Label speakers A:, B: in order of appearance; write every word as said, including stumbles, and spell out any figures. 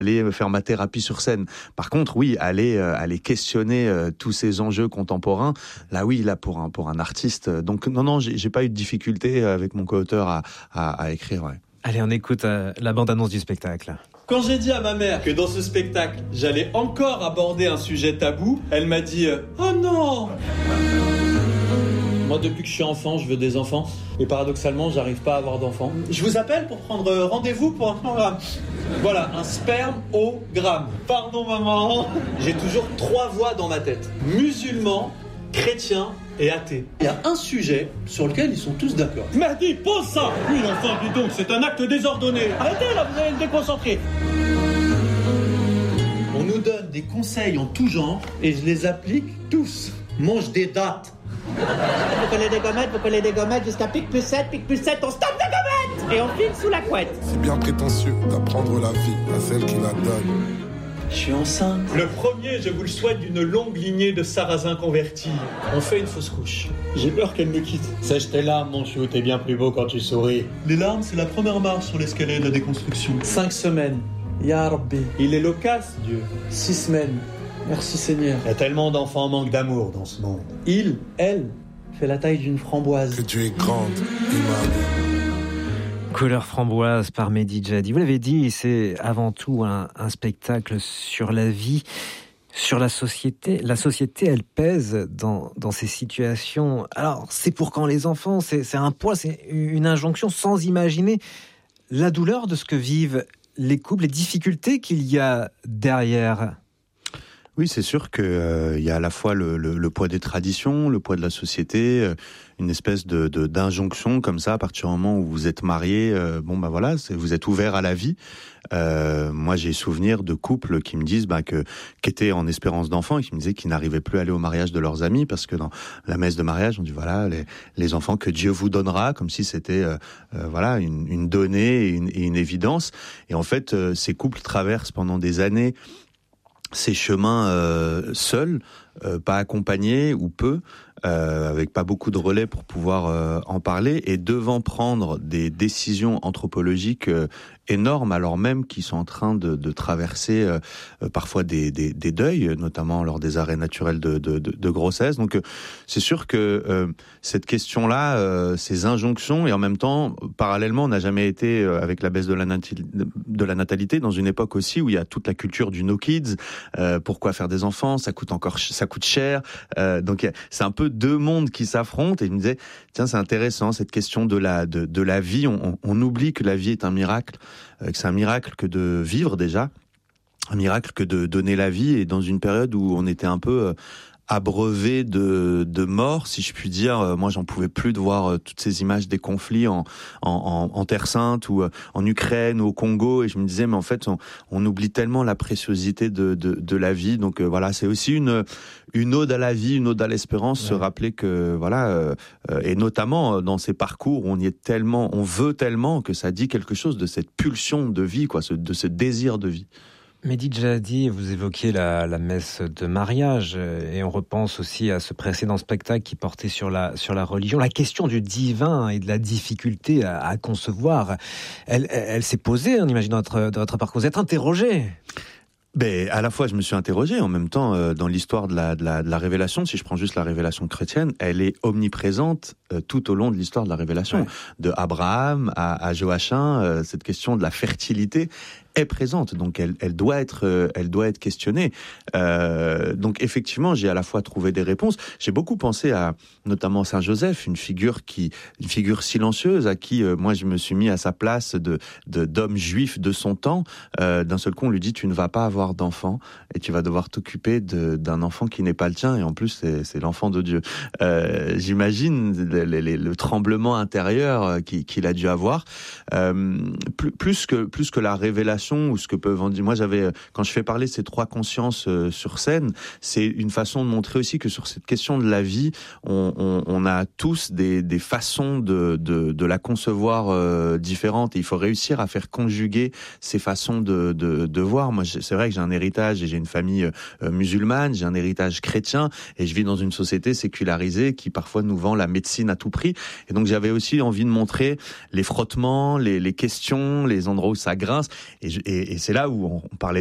A: aller faire ma thérapie sur scène. Par contre, oui, aller euh, aller questionner euh, tous ces enjeux contemporains. Là, oui, là pour un pour un artiste. Donc non, non, j'ai, j'ai pas eu de difficulté avec mon co-auteur à à, à écrire. Ouais.
B: Allez, on écoute euh, la bande-annonce du spectacle.
C: Quand j'ai dit à ma mère que dans ce spectacle, j'allais encore aborder un sujet tabou, elle m'a dit « Oh non !» Moi, depuis que je suis enfant, je veux des enfants. Et paradoxalement, j'arrive pas à avoir d'enfants. Je vous appelle pour prendre rendez-vous pour un programme. Voilà, un spermogramme. Pardon, maman. J'ai toujours trois voix dans ma tête. Musulman, chrétien et athée. Il y a un sujet sur lequel ils sont tous d'accord. Mehdi, pose ça. Oui, enfin, dis donc, c'est un acte désordonné. Arrêtez là, vous allez le déconcentrer. On nous donne des conseils en tout genre et je les applique tous. Mange des dattes.
D: Vous collez des gommettes, vous collez des gommettes jusqu'à pic plus sept, pic plus sept, on stoppe des gommettes et on file sous la couette.
E: C'est bien prétentieux d'apprendre la vie à celle qui la donne.
C: Je suis enceinte. Le premier, je vous le souhaite, d'une longue lignée de sarrasins convertis. On fait une fausse couche. J'ai peur qu'elle me quitte. Sèche tes larmes, mon chou, t'es bien plus beau quand tu souris. Les larmes, c'est la première marche sur l'escalier de la déconstruction. Cinq semaines. Ya Rabbi. Il est loquace, Dieu. Six semaines. Merci Seigneur. Il y a tellement d'enfants en manque d'amour dans ce monde. Il, elle, fait la taille d'une framboise.
E: Que Dieu est grande, Imam.
B: Couleur framboise par Mehdi Djadi. Vous l'avez dit, c'est avant tout un, un spectacle sur la vie, sur la société. La société, elle pèse dans, dans ces situations. Alors, c'est pour quand les enfants, c'est, c'est un poids, c'est une injonction sans imaginer la douleur de ce que vivent les couples, les difficultés qu'il y a derrière.
A: Oui, c'est sûr que euh, il y a à la fois le, le, le poids des traditions, le poids de la société, euh, une espèce de, de d'injonction comme ça à partir du moment où vous êtes marié. Euh, bon, bah voilà, c'est, vous êtes ouvert à la vie. Euh, moi, j'ai souvenir de couples qui me disent bah, que qui étaient en espérance d'enfant et qui me disaient qu'ils n'arrivaient plus à aller au mariage de leurs amis parce que dans la messe de mariage, on dit voilà les, les enfants que Dieu vous donnera, comme si c'était euh, euh, voilà une, une donnée et une, et une évidence. Et en fait, euh, ces couples traversent pendant des années ces chemins euh, seuls, euh, pas accompagnés ou peu, euh, avec pas beaucoup de relais pour pouvoir euh, en parler, et devant prendre des décisions anthropologiques euh, énormes, alors même qu'ils sont en train de, de traverser euh, euh, parfois des, des, des deuils, notamment lors des arrêts naturels de, de, de, de grossesse. Donc euh, c'est sûr que euh, cette question-là, euh, ces injonctions, et en même temps, parallèlement, on n'a jamais été, euh, avec la baisse de la, nati- de la natalité, dans une époque aussi où il y a toute la culture du no kids. Euh, pourquoi faire des enfants ? Ça coûte encore, ça coûte cher. Euh, donc c'est un peu deux mondes qui s'affrontent. Et je me disais, tiens, c'est intéressant cette question de la de, de la vie. On, on, on oublie que la vie est un miracle, euh, que c'est un miracle que de vivre déjà, un miracle que de donner la vie. Et dans une période où on était un peu euh, abreuvé de de mort, si je puis dire. Moi, j'en pouvais plus de voir toutes ces images des conflits en en, en Terre Sainte ou en Ukraine ou au Congo, et je me disais mais en fait on, on oublie tellement la préciosité de de, de la vie. Donc euh, voilà, c'est aussi une une ode à la vie, une ode à l'espérance, ouais. Se rappeler que voilà euh, et notamment dans ces parcours où on y est tellement, on veut tellement que ça dit quelque chose de cette pulsion de vie, quoi, ce, de ce désir de vie.
B: Mehdi Djadi, vous évoquiez la, la messe de mariage et on repense aussi à ce précédent spectacle qui portait sur la, sur la religion. La question du divin et de la difficulté à, à concevoir, elle, elle, elle s'est posée, on imagine, dans votre, dans votre parcours. Vous êtes interrogé.
A: Ben, à la fois, je me suis interrogé, en même temps, euh, dans l'histoire de la, de la, de la révélation, si je prends juste la révélation chrétienne, elle est omniprésente euh, tout au long de l'histoire de la révélation. Ouais. De Abraham à, à Joachim, euh, cette question de la fertilité est présente, donc elle, elle doit être, euh, elle doit être questionnée. Euh, donc effectivement, j'ai à la fois trouvé des réponses. J'ai beaucoup pensé à, notamment Saint Joseph, une figure qui, une figure silencieuse à qui, euh, moi, je me suis mis à sa place de, de d'homme juif de son temps. Euh, d'un seul coup, on lui dit tu ne vas pas avoir d'enfant et tu vas devoir t'occuper de, d'un enfant qui n'est pas le tien et en plus c'est, c'est l'enfant de Dieu. Euh, j'imagine le, le, le tremblement intérieur qu'il, qu'il a dû avoir. Euh, plus, plus que plus que la révélation ou ce que peuvent en dire. Moi, j'avais, quand je fais parler ces trois consciences euh, sur scène, c'est une façon de montrer aussi que sur cette question de la vie, on, on, on a tous des, des façons de, de, de la concevoir euh, différentes et il faut réussir à faire conjuguer ces façons de, de, de voir. Moi, c'est vrai que j'ai un héritage et j'ai une famille euh, musulmane, j'ai un héritage chrétien et je vis dans une société sécularisée qui parfois nous vend la médecine à tout prix. Et donc, j'avais aussi envie de montrer les frottements, les, les questions, les endroits où ça grince. Et et, et c'est là où on, on parlait